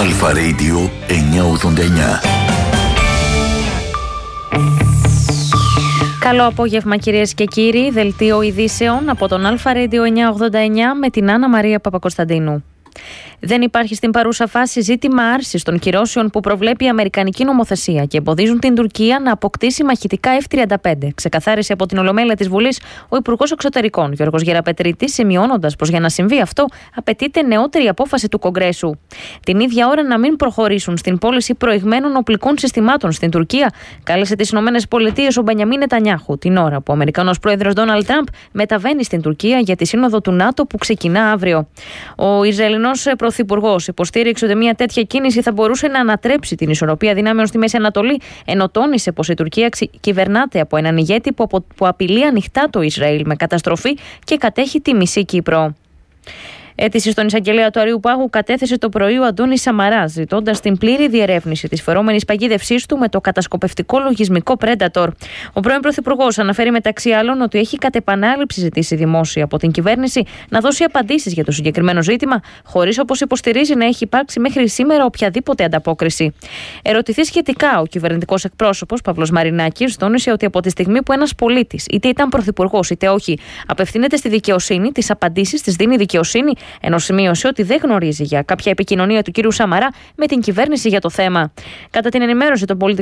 Αλφα Radio 989. Καλό απόγευμα κυρίες και κύριοι, δελτίο ειδήσεων από τον Αλφα Radio 989 με την Άννα Μαρία Παπακοσταντίνου. Δεν υπάρχει στην παρούσα φάση ζήτημα άρσης των κυρώσεων που προβλέπει η Αμερικανική νομοθεσία και εμποδίζουν την Τουρκία να αποκτήσει μαχητικά F-35, ξεκαθάρισε από την Ολομέλεια της Βουλής ο Υπουργός Εξωτερικών Γιώργος Γεραπετρίτης, σημειώνοντας πως για να συμβεί αυτό απαιτείται νεότερη απόφαση του Κογκρέσου. Την ίδια ώρα να μην προχωρήσουν στην πώληση προηγμένων οπλικών συστημάτων στην Τουρκία, κάλεσε τις ΗΠΑ ο Μπενιαμίν Νετανιάχου, την ώρα που ο Αμερικανός πρόεδρος Ντόναλντ Τραμπ μεταβαίνει στην Τουρκία για τη σύνοδο του ΝΑΤΟ που ξεκινά αύριο. Ο Ισραηλινός Πρωθυπουργός υποστήριξε ότι μια τέτοια κίνηση θα μπορούσε να ανατρέψει την ισορροπία δυνάμεων στη Μέση Ανατολή, ενώ τόνισε πως η Τουρκία κυβερνάται από έναν ηγέτη που απειλεί ανοιχτά το Ισραήλ με καταστροφή και κατέχει τη μισή Κύπρο. Αίτηση στον εισαγγελέα του Αριού Πάγου κατέθεσε το πρωί ο Αντώνης Σαμαράς, ζητώντας την πλήρη διερεύνηση της φερόμενης παγίδευσής του με το κατασκοπευτικό λογισμικό Predator. Ο πρώην Πρωθυπουργός αναφέρει μεταξύ άλλων ότι έχει κατ' επανάληψη ζητήσει δημόσια από την κυβέρνηση να δώσει απαντήσεις για το συγκεκριμένο ζήτημα, χωρίς όπως υποστηρίζει να έχει υπάρξει μέχρι σήμερα οποιαδήποτε ανταπόκριση. Ερωτηθεί σχετικά, ο κυβερνητικός εκπρόσωπος Παύλος Μαρινάκης τόνισε ότι από τη στιγμή που ένας πολίτης, είτε ήταν πρωθυπουργός είτε όχι, απευθύνεται στη δικαιοσύνη, τις απαντήσεις τις δίνει η δικαιοσύνη, ενώ σημείωσε ότι δεν γνωρίζει για κάποια επικοινωνία του κ. Σαμαρά με την κυβέρνηση για το θέμα. Κατά την ενημέρωση των πολιτικών